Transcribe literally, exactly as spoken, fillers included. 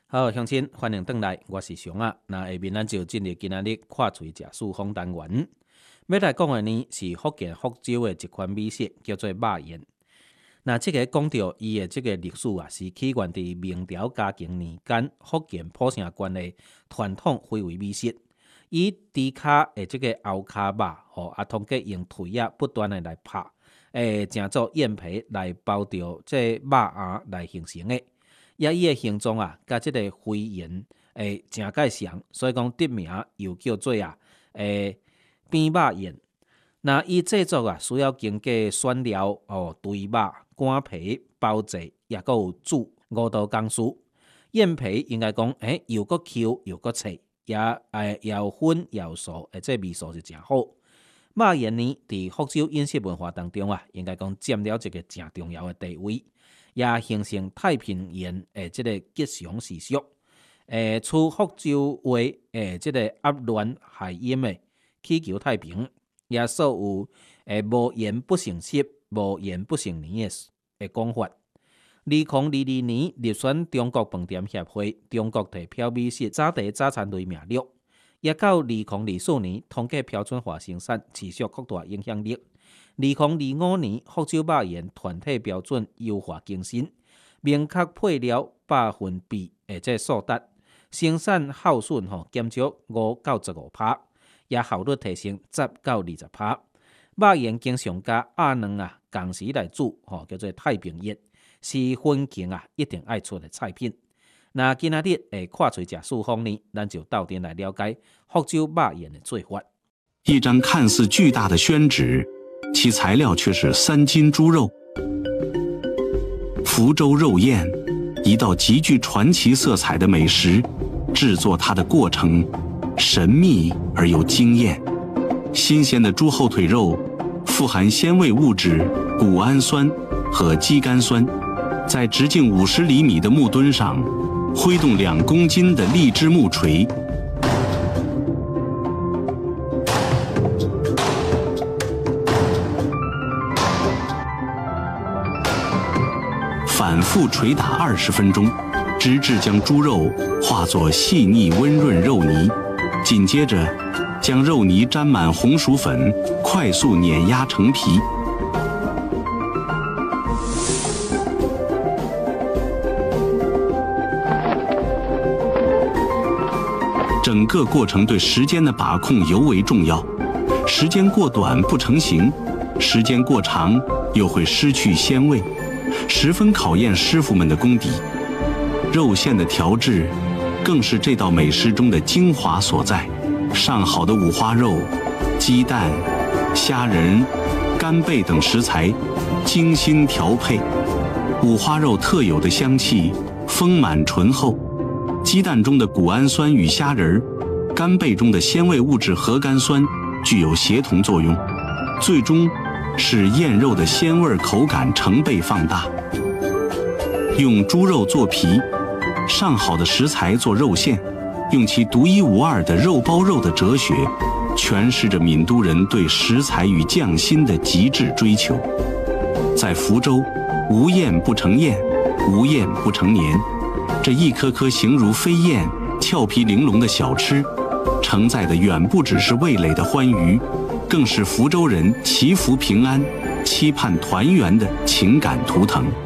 好，乡亲，欢迎回来，我是熊啊。那下面咱就进入今仔日看嘴食书访单元。要来讲的呢是福建福州的一款美食，叫做肉圆。那这个讲到伊的这个历史啊，是起源于明朝嘉靖年间福建浦城县的传统非遗美食。以猪骹的这个后骹肉，吼啊，通过用腿啊不断的来拍，诶，正做燕皮来包着这肉饵来形成的。也伊的形状啊，甲即个飞圆诶真介像，所以讲得名又叫做啊诶扁肉圆。那伊制作啊，需要经过选料哦、堆肉、擀皮、包制，也阁有煮五道工序。燕皮应该讲诶又阁 Q 又阁脆，也诶也有粉也有酥，诶这味素是真好。肉圆呢，伫福州饮食文化当中啊，应该讲占了一个真重要的地位。也形成太平洋诶，即个吉祥习俗。诶，处福州话诶，即个压乱海淹诶，祈求太平，也所有诶无言不成沓、无言不成年诶诶讲法。二零二二年入选中国饭店协会中国地标美食早茶早餐类名录，也到二零二四年通过标准化生产，持续扩大影响力。二零二五年，福州肉圆团体标准优化更新，明确配料百分比诶，即数值生产耗损吼减少五到十五趴，也效率提升十到二十趴。肉圆经常加鸭卵啊，同时来煮吼，叫做太平宴，是婚庆啊一定爱出的菜品。那今仔日诶，看嘴食书方呢，咱就到店来了解福州肉圆的做法。 一张看似巨大的宣纸。其材料却是三斤猪肉。福州肉燕，一道极具传奇色彩的美食，制作它的过程神秘而又惊艳。新鲜的猪后腿肉富含鲜味物质谷氨酸和肌酐酸，在直径五十厘米的木墩上挥动两公斤的荔枝木锤。反复捶打二十分钟，直至将猪肉化作细腻温润肉泥。紧接着，将肉泥沾满红薯粉，快速碾压成皮。整个过程对时间的把控尤为重要，时间过短不成形，时间过长又会失去鲜味。十分考验师傅们的功底，肉馅的调制更是这道美食中的精华所在。上好的五花肉、鸡蛋、虾仁、干贝等食材精心调配，五花肉特有的香气丰满醇厚，鸡蛋中的谷氨酸与虾仁、干贝中的鲜味物质核苷酸具有协同作用，最终使燕肉的鲜味口感成倍放大。用猪肉做皮，上好的食材做肉馅，用其独一无二的肉包肉的哲学，诠释着闽都人对食材与匠心的极致追求。在福州，无燕不成燕，无燕不成年。这一颗颗形如飞燕、俏皮玲珑的小吃，承载的远不只是味蕾的欢愉，更是福州人祈福平安、期盼团圆的情感图腾。